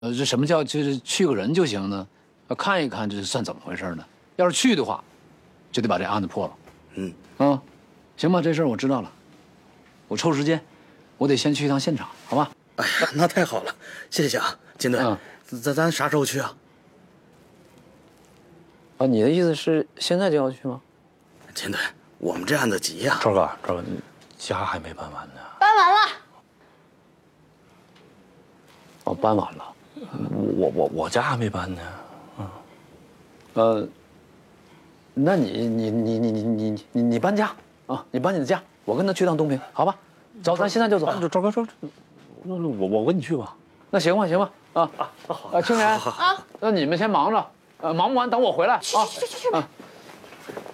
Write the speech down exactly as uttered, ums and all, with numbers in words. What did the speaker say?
呃，这什么叫就是去个人就行呢？要看一看这算怎么回事呢？要是去的话，就得把这案子破了。 嗯， 啊，行吧，这事儿我知道了。我抽时间，我得先去一趟现场，好吧？ 哎呀，那太好了，谢谢啊，金队。 嗯， 咱咱啥时候去啊？ 啊，你的意思是现在就要去吗？ 金队，我们这案子急呀。 赵哥，赵哥，家还没搬完呢。 搬完了。 哦，搬完了。 我我我家还没搬呢。 嗯。呃，那你你你你你你你你搬家啊？你搬你的家，我跟他去趟东平，好吧？走，咱现在就走。 赵赵哥，赵，那我我跟你去吧。 那行吧，行吧，啊啊啊！青莲啊，那你们先忙着，呃，忙不完等我回来啊。 去去去去。